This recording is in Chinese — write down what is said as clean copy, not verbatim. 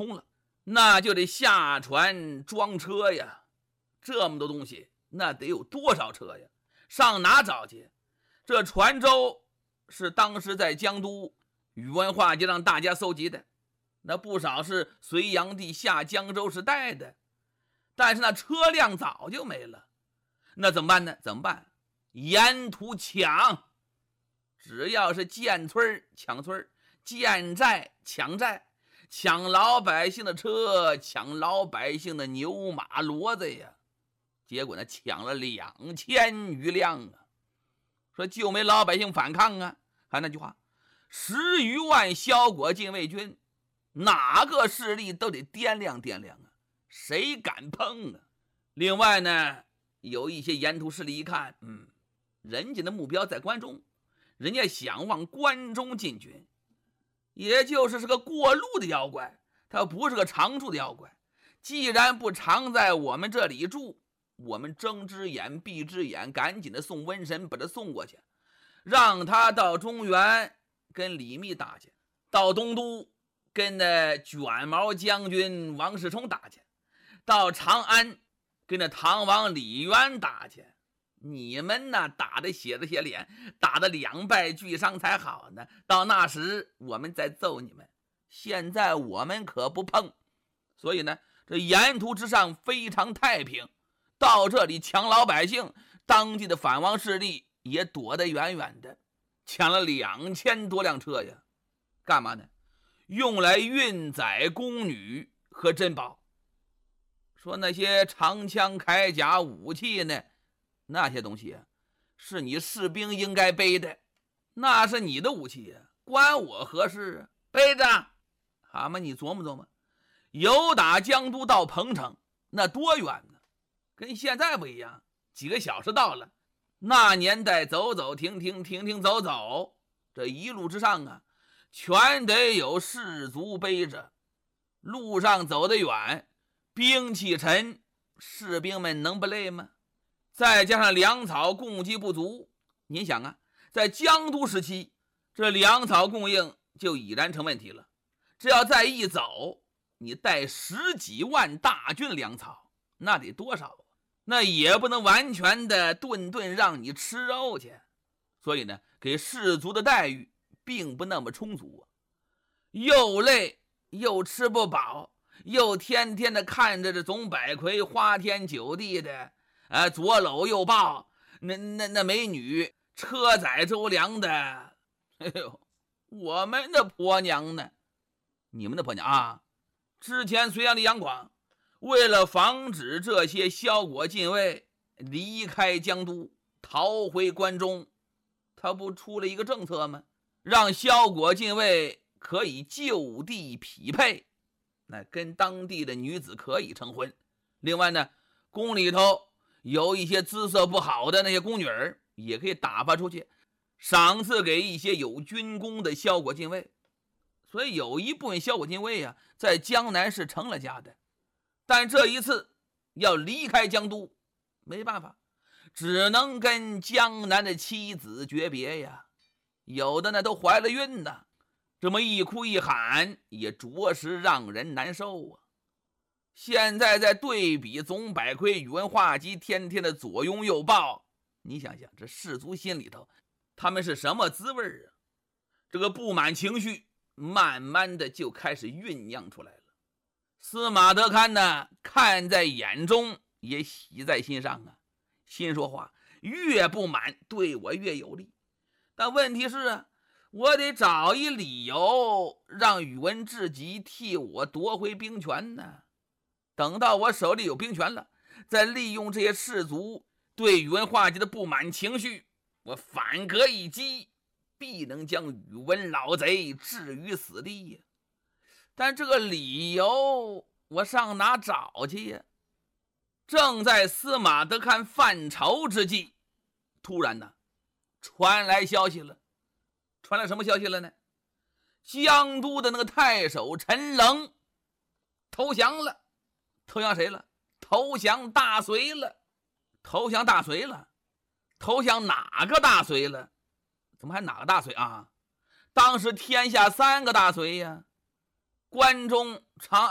通了，那就得下船装车呀。这么多东西，那得有多少车呀？上哪找去？这船舟是当时在江都宇文化及让大家搜集的，那不少是隋炀帝下江州时带的，但是那车辆早就没了。那怎么办呢？怎么办？沿途抢，只要是见村抢村，见寨抢寨，抢老百姓的车，抢老百姓的牛马骡子呀。结果呢，抢了2000余辆啊！说就没老百姓反抗啊！还那句话，10余万萧国禁卫军，哪个势力都得掂量掂量啊，谁敢碰啊？另外呢，有一些沿途势力一看，人家的目标在关中，人家想往关中进军，也就是个过路的妖怪，他不是个常住的妖怪。既然不常在我们这里住，我们睁只眼闭只眼，赶紧的送瘟神把他送过去，让他到中原跟李密打去，到东都跟那卷毛将军王世充打去，到长安跟那唐王李渊打去。你们呢，打得血脸，打得2败俱伤才好呢。到那时我们再揍你们，现在我们可不碰。所以呢，这沿途之上非常太平。到这里抢老百姓，当地的反王势力也躲得远远的，抢了2000多辆车呀。干嘛呢？用来运载宫女和珍宝。说那些长枪铠甲武器呢，那些东西是你士兵应该背的，那是你的武器，关我何事啊？背着。好嘛，你琢磨琢磨，由打江都到彭城那多远呢？跟现在不一样，几个小时到了。那年代走走停停，停停走走，这一路之上啊，全得有士卒背着。路上走得远，兵器沉，士兵们能不累吗？再加上粮草供给不足，您想啊，在江都时期，这粮草供应就已然成问题了。只要再一走，你带10几万大军粮草，那得多少啊？那也不能完全的顿顿让你吃肉去。所以呢，给士卒的待遇并不那么充足啊，又累又吃不饱，又天天的看着这总百魁花天酒地的，左搂右抱，那美女车载周粮的。哎呦，我们的婆娘呢？你们的婆娘啊？之前隋炀帝杨广为了防止这些萧国禁卫离开江都逃回关中，他不出了一个政策吗？让萧国禁卫可以就地匹配，那跟当地的女子可以成婚。另外呢，宫里头有一些姿色不好的那些宫女儿，也可以打发出去，赏赐给一些有军功的萧国禁卫。所以有一部分萧国禁卫啊，在江南是成了家的。但这一次要离开江都，没办法，只能跟江南的妻子诀别呀。有的呢都怀了孕呢，这么一哭一喊，也着实让人难受啊。现在再对比总百魁宇文化及天天的左拥右抱，你想想这士卒心里头他们是什么滋味啊？这个不满情绪慢慢的就开始酝酿出来了。司马德堪呢，看在眼中，也喜在心上啊。心说话，越不满对我越有利。但问题是啊，我得找一理由让宇文智及替我夺回兵权呢。等到我手里有兵权了，再利用这些士卒对宇文化及的不满情绪，我反戈一击，必能将宇文老贼置于死地呀。但这个理由我上哪找去呀？正在司马德堪犯愁之际，突然呢，传来消息了。传来什么消息了呢？江都的那个太守陈棱投降了。投降谁了？投降大隋了。投降大隋了？投降哪个大隋了？怎么还哪个大隋啊？当时天下3个大隋呀，关中、长